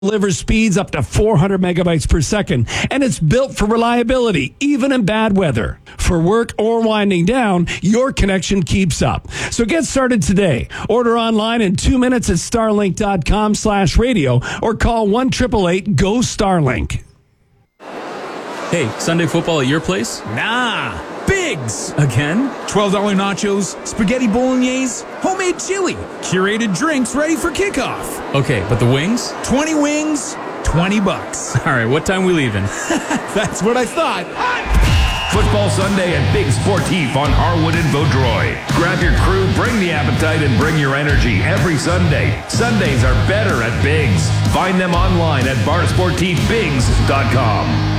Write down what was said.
delivers speeds up to 400 megabytes per second, and it's built for reliability, even in bad weather. For work or winding down, your connection keeps up. So get started today. Order online in 2 minutes at starlink.com/radio or call 1-888-GO-STARLINK. Hey, Sunday football at your place? Nah, Biggs. Again? $12 nachos, spaghetti bolognese, homemade chili, curated drinks ready for kickoff. Okay, but the wings? 20 wings, $20. All right, what time we leaving? That's what I thought. Football Sunday at Big Sportif on Harwood and Vaudreuil. Grab your crew, bring the appetite, and bring your energy every Sunday. Sundays are better at Big's. Find them online at barsportifbigs.com.